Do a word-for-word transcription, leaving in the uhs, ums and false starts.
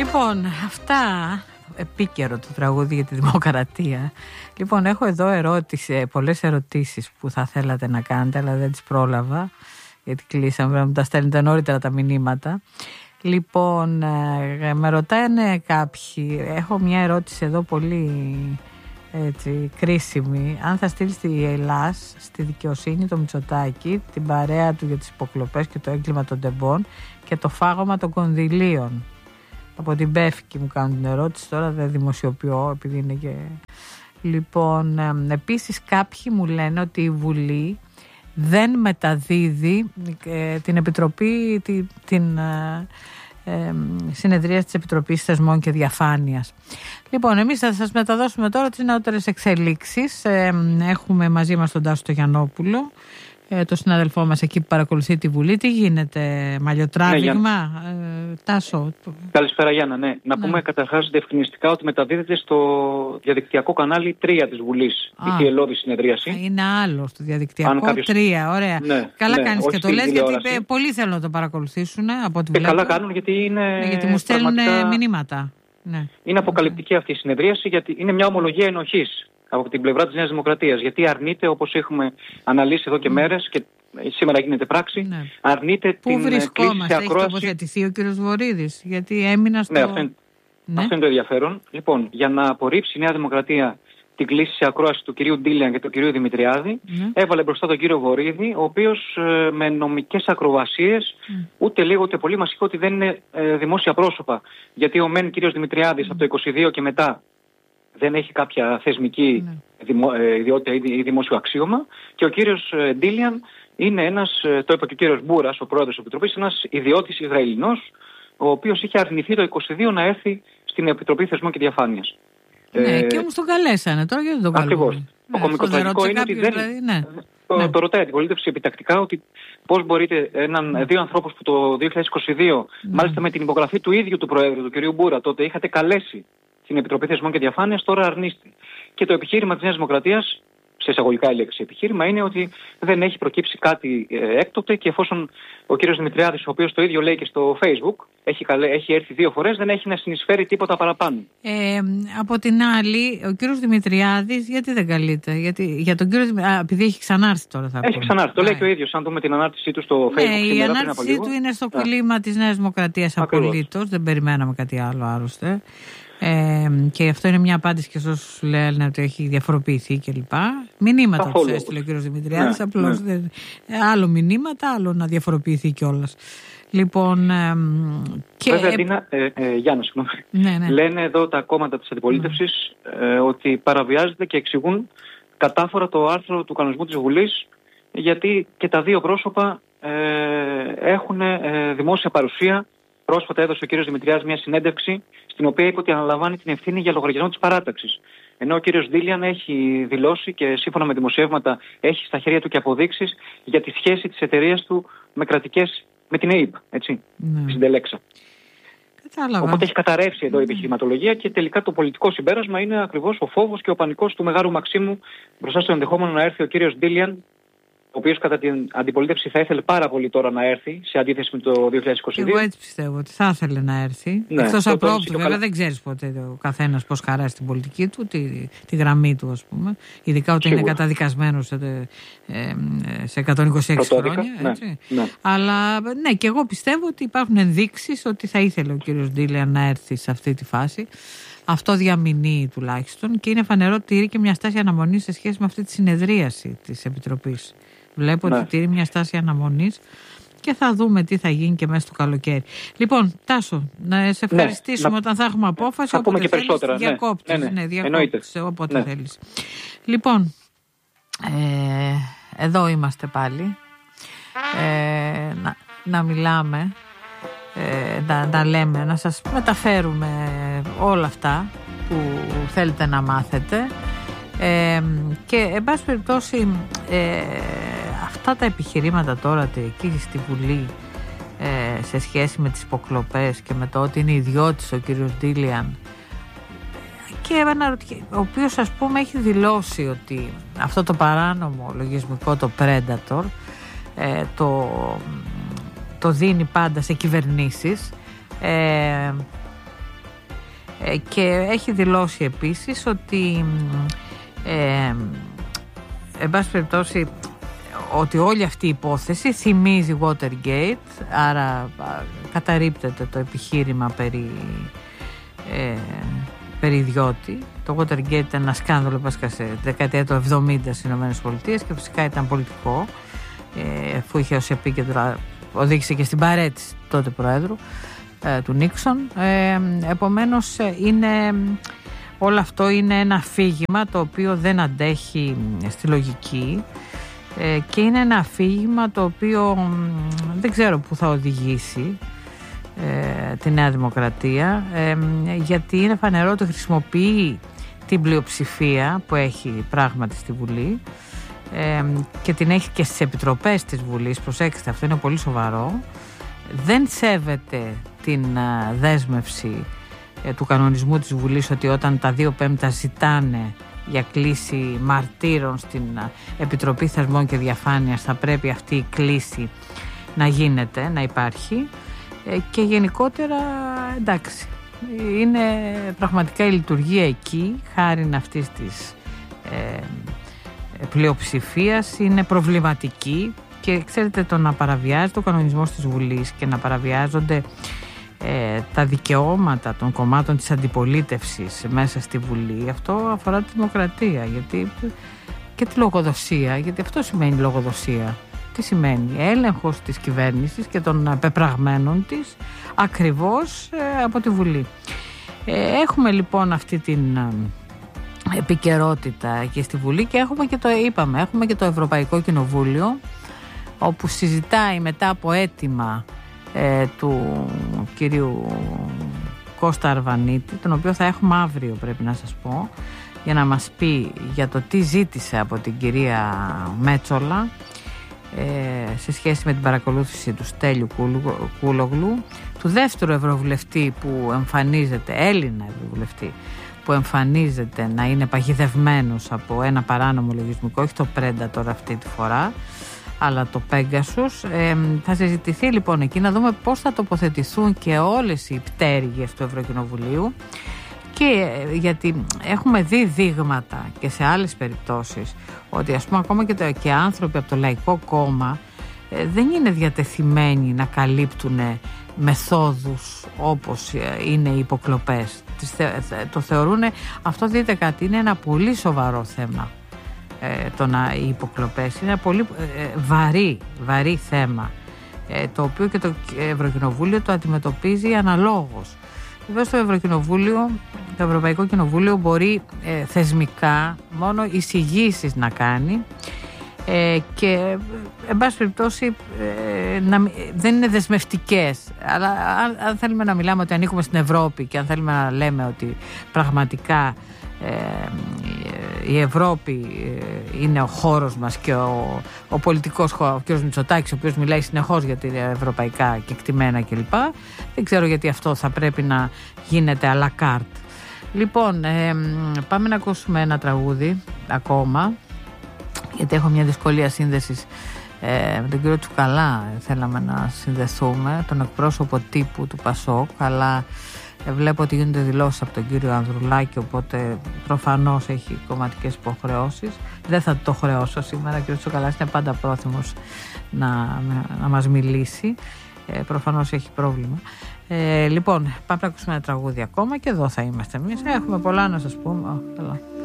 Λοιπόν, αυτά, επίκαιρο το τραγούδι για τη δημοκρατία. Λοιπόν, έχω εδώ ερώτηση, πολλές ερωτήσεις που θα θέλατε να κάνετε, αλλά δεν τις πρόλαβα, γιατί κλείσαμε, να μου τα στέλνετε νωρίτερα τα μηνύματα. Λοιπόν, με ρωτάνε κάποιοι, έχω μια ερώτηση εδώ πολύ έτσι, κρίσιμη. Αν θα στείλει στη Ελλάς, στη δικαιοσύνη το Μητσοτάκη, την παρέα του για τις υποκλοπές και το έγκλημα των τεμπών και το φάγωμα των κονδυλίων. Από την Πέφκη μου κάνουν την ερώτηση, τώρα δεν δημοσιοποιώ επειδή είναι και... Λοιπόν, επίσης κάποιοι μου λένε ότι η Βουλή δεν μεταδίδει ε, την Επιτροπή, την, την ε, ε, συνεδρία της Επιτροπής Θεσμών και Διαφάνειας. Λοιπόν, εμείς θα σας μεταδώσουμε τώρα τις νεότερες εξελίξεις. Ε, έχουμε μαζί μας τον Τάσο Γιαννόπουλο, ε, το συναδελφό μας εκεί που παρακολουθεί τη Βουλή. Τι γίνεται, μαλλιοτράβηγμα, ναι, ε, Τάσο? Καλησπέρα Γιάννα, ναι. Να ναι. πούμε καταρχάς διευκρινιστικά ότι μεταδίδεται στο διαδικτυακό κανάλι τρία της Βουλής. Α, η θυελλώδη συνεδρίαση. Είναι άλλο στο διαδικτυακό κάποιος... τρία, ωραία. Ναι, καλά ναι, κάνεις και το λες, γιατί πολλοί θέλουν να το παρακολουθήσουν από ό,τι βλέπω. Καλά κάνουν, γιατί είναι... Ναι, γιατί μου στέλνουν πραγματικά... μηνύματα. Ναι. Είναι αποκαλυπτική αυτή η συνεδρίαση, γιατί είναι μια ομολογία ενοχής από την πλευρά της Νέας Δημοκρατίας. Γιατί αρνείται, όπως έχουμε αναλύσει εδώ και mm. μέρες και σήμερα γίνεται πράξη, ναι. αρνείται Πού την κλίση σε ακρόαση. Πού βρισκόμαστε, έχει τοποθετηθεί ο κύριος Βορίδης, γιατί έμεινα στο... Ναι, αυτό είναι, ναι. αυτό είναι το ενδιαφέρον. Λοιπόν, για να απορρίψει η Νέα Δημοκρατία την κλίση σε ακρόαση του κυρίου Ντίλιαν και του κυρίου Δημητριάδη, mm. έβαλε μπροστά τον κύριο Βορίδη, ο οποίος ε, με νομικές ακροβασίες, mm. ούτε λίγο ούτε πολύ, μας είπε ότι δεν είναι ε, δημόσια πρόσωπα. Γιατί ο μεν κύριος Δημητριάδης mm. από το είκοσι δύο και μετά δεν έχει κάποια θεσμική mm. δημο, ε, ιδιότητα ή δημόσιο αξίωμα, και ο κύριος ε, Ντίλιαν είναι ένας, ε, το είπε και ο κύριος Μπούρας, ο πρόεδρος της Επιτροπής, ένας ιδιώτης Ισραηλινός, ο οποίος είχε αρνηθεί το είκοσι δύο να έρθει στην Επιτροπή Θεσμών και Διαφάνειας. Ναι, ε, και όμως τον καλέσανε, τώρα γιατί δεν τον καλούν. Ακριβώς. Ναι, το κωμικοτραγικό είναι ότι δεν... Δηλαδή, ναι. Το, ναι. το ρωτάει η αντιπολίτευση επιτακτικά, ότι πώς μπορείτε έναν, ναι. δύο ανθρώπους που το δύο χιλιάδες είκοσι δύο, ναι. μάλιστα με την υπογραφή του ίδιου του Προέδρου, του κ. Μπούρα, τότε είχατε καλέσει στην Επιτροπή Θεσμών και Διαφάνειας, τώρα αρνείστε. Και το επιχείρημα της Νέας Δημοκρατίας, σε εισαγωγικά η λέξη επιχείρημα, είναι ότι δεν έχει προκύψει κάτι ε, έκτοτε, και εφόσον ο κύριος Δημητριάδης, ο οποίος το ίδιο λέει και στο Facebook, έχει, καλέ, έχει έρθει δύο φορές, δεν έχει να συνεισφέρει τίποτα παραπάνω. Ε, από την άλλη, ο κύριος Δημητριάδης γιατί δεν καλείται? Γιατί, για τον κύριο Δημητριάδη, επειδή έχει ξανάρθει τώρα θα Έχει ξανάρθει, το λέει και ο ίδιος, αν δούμε την ανάρτησή του στο Facebook. Ναι, η ανάρτησή του είναι στο κλίμα της Νέας Δημοκρατίας απολύτως, δεν περιμέναμε κάτι άλλο άλλωστε. Ε, και αυτό είναι μια απάντηση και σε όσους λένε ότι έχει διαφοροποιηθεί κλπ. Μηνύματα τους έστειλε ο κύριος Δημητριάδης, ναι, απλώς ναι. Δεν, άλλο μηνύματα, άλλο να διαφοροποιηθεί κιόλας. Λοιπόν, ε, και... Βέβαια, Ντίνα, ε, ε, Γιάννα, συγγνώμη. Ναι, ναι. Λένε εδώ τα κόμματα της αντιπολίτευσης mm. ε, ότι παραβιάζεται και εξηγούν κατάφορα το άρθρο του κανονισμού της Βουλής, γιατί και τα δύο πρόσωπα ε, έχουν ε, δημόσια παρουσία. Πρόσφατα έδωσε ο κύριος Δημητριάδης μια συνέντευξη, στην οποία είπε ότι αναλαμβάνει την ευθύνη για λογαριασμό της παράταξης. Ενώ ο κύριος Ντίλιαν έχει δηλώσει και σύμφωνα με δημοσιεύματα έχει στα χέρια του και αποδείξεις για τη σχέση της εταιρείας του με κρατικές, με την ΕΕΠ, έτσι, mm. στην Τελέξα. Κατάλαβα. Οπότε έχει καταρρεύσει εδώ η επιχειρηματολογία, και τελικά το πολιτικό συμπέρασμα είναι ακριβώς ο φόβος και ο πανικός του Μεγάλου Μαξίμου μπροστά στο ενδεχόμενο να έρθει ο κύριος Ντίλιαν, ο οποίος κατά την αντιπολίτευση θα ήθελε πάρα πολύ τώρα να έρθει, σε αντίθεση με το δύο χιλιάδες είκοσι δύο. Εγώ έτσι πιστεύω ότι θα ήθελε να έρθει. Ναι, εκτός απρόπτου, βέβαια, δεν ξέρεις ποτέ ο καθένας πώς χαράσει την πολιτική του, τη, τη γραμμή του, ας πούμε. Ειδικά ότι Σίγουρα. είναι καταδικασμένος σε, σε εκατόν είκοσι έξι χρόνια. Έτσι. Ναι, ναι. Αλλά ναι, και εγώ πιστεύω ότι υπάρχουν ενδείξεις ότι θα ήθελε ο κύριος Ντίλιαν να έρθει σε αυτή τη φάση. Αυτό διαμηνύει τουλάχιστον, και είναι φανερό ότι τηρεί και μια στάση αναμονής σε σχέση με αυτή τη συνεδρίαση της Επιτροπής. Βλέπω ναι. ότι τηρεί μια στάση αναμονής, και θα δούμε τι θα γίνει και μέσα στο καλοκαίρι. Λοιπόν, Τάσο, να σε ευχαριστήσουμε ναι, όταν θα έχουμε απόφαση. Θα πούμε και περισσότερα. Διακόπτεις, ναι, ναι, ναι, διακόπτεις, όποτε ναι. θέλεις. Λοιπόν, ε, εδώ είμαστε πάλι. Ε, να, να μιλάμε, ε, να, να λέμε, να σας μεταφέρουμε όλα αυτά που θέλετε να μάθετε. Ε, και εν πάση περιπτώσει ε, αυτά τα επιχειρήματα τώρα εκεί στη Βουλή ε, σε σχέση με τις υποκλοπές και με το ότι είναι ιδιώτης ο κύριος Ντίλιαν, και ο οποίος ας πούμε έχει δηλώσει ότι αυτό το παράνομο λογισμικό, το Predator, ε, το, το δίνει πάντα σε κυβερνήσεις, ε, ε, και έχει δηλώσει επίσης ότι ε, εν πάση περιπτώσει ότι όλη αυτή η υπόθεση θυμίζει Watergate, άρα καταρρίπτεται το επιχείρημα περί, ε, περί ιδιώτη. Το Watergate ήταν ένα σκάνδαλο που έσκασε τη δεκαετία του εβδομήντα στις ΗΠΑ και φυσικά ήταν πολιτικό, ε, αφού είχε ως επίκεντρο, οδήγησε και στην παραίτηση του τότε Προέδρου ε, του Νίξον. Ε, επομένως είναι, όλο αυτό είναι ένα αφήγημα το οποίο δεν αντέχει στη λογική ε, και είναι ένα αφήγημα το οποίο δεν ξέρω που θα οδηγήσει ε, τη Νέα Δημοκρατία, ε, γιατί είναι φανερό ότι χρησιμοποιεί την πλειοψηφία που έχει πράγματι στη Βουλή ε, και την έχει και στις επιτροπές της Βουλής. Προσέξτε, αυτό είναι πολύ σοβαρό. Δεν σέβεται την uh, δέσμευση ε, του κανονισμού της Βουλής ότι όταν τα δύο πέμπτα ζητάνε για κλήση μαρτύρων στην uh, Επιτροπή Θεσμών και Διαφάνειας, θα πρέπει αυτή η κλήση να γίνεται, να υπάρχει ε, και γενικότερα εντάξει, είναι πραγματικά η λειτουργία εκεί χάρη αυτής της ε, πλειοψηφίας είναι προβληματική. Και ξέρετε, το να παραβιάζεται ο κανονισμός της Βουλής και να παραβιάζονται ε, τα δικαιώματα των κομμάτων της αντιπολίτευσης μέσα στη Βουλή, αυτό αφορά τη δημοκρατία, γιατί, και τη λογοδοσία, γιατί αυτό σημαίνει λογοδοσία. Τι σημαίνει? Έλεγχος της κυβέρνησης και των πεπραγμένων της ακριβώς ε, από τη Βουλή. Ε, έχουμε λοιπόν αυτή την ε, επικαιρότητα και στη Βουλή και έχουμε και το, είπαμε, έχουμε και το Ευρωπαϊκό Κοινοβούλιο, όπου συζητάει μετά από αίτημα ε, του κυρίου Κώστα Αρβανίτη, τον οποίο θα έχουμε αύριο, πρέπει να σας πω, για να μας πει για το τι ζήτησε από την κυρία Μέτσολα ε, σε σχέση με την παρακολούθηση του Στέλιου Κούλογλου, του δεύτερου ευρωβουλευτή που εμφανίζεται, Έλληνα ευρωβουλευτή, που εμφανίζεται να είναι παγιδευμένος από ένα παράνομο λογισμικό, όχι το Predator αυτή τη φορά, αλλά το Pegasus. Ε, θα συζητηθεί λοιπόν εκεί, να δούμε πώς θα τοποθετηθούν και όλες οι πτέρυγες του Ευρωκοινοβουλίου, και γιατί έχουμε δει δείγματα και σε άλλες περιπτώσεις ότι ας πούμε ακόμα και, το, και άνθρωποι από το Λαϊκό Κόμμα ε, δεν είναι διατεθειμένοι να καλύπτουν μεθόδους όπως είναι οι υποκλοπές. Το θεωρούν, αυτό δείτε κάτι, είναι ένα πολύ σοβαρό θέμα. Ε, το να οι υποκλοπές είναι ένα πολύ ε, βαρύ, βαρύ θέμα, ε, το οποίο και το Ευρωκοινοβούλιο το αντιμετωπίζει αναλόγως. Βέβαια στο Ευρωκοινοβούλιο, το Ευρωπαϊκό Κοινοβούλιο μπορεί ε, θεσμικά μόνο εισηγήσεις να κάνει ε, και εν πάση περιπτώσει ε, να, δεν είναι δεσμευτικές, αλλά αν, αν θέλουμε να μιλάμε ότι ανήκουμε στην Ευρώπη και αν θέλουμε να λέμε ότι πραγματικά ε, η Ευρώπη είναι ο χώρος μας και ο, ο πολιτικός χώρος, ο κ. Μητσοτάκης, ο οποίος μιλάει συνεχώς για τα ευρωπαϊκά κεκτημένα κλπ. Δεν ξέρω γιατί αυτό θα πρέπει να γίνεται à la carte. Λοιπόν, ε, πάμε να ακούσουμε ένα τραγούδι ακόμα, γιατί έχω μια δυσκολία σύνδεσης ε, με τον κύριο Τσουκαλά. Θέλαμε να συνδεθούμε, τον εκπρόσωπο τύπου του ΠΑΣΟΚ, αλλά ε, βλέπω ότι γίνονται δηλώσεις από τον κύριο Ανδρουλάκη, οπότε προφανώς έχει κομματικές υποχρεώσεις. Δεν θα το χρεώσω σήμερα, ο κύριος Τσουκαλάς είναι πάντα πρόθυμος να, να μας μιλήσει. Ε, προφανώς έχει πρόβλημα. Ε, λοιπόν, πάμε να ακούσουμε ένα τραγούδι ακόμα και εδώ θα είμαστε εμείς. Έχουμε πολλά να σας πούμε. Oh,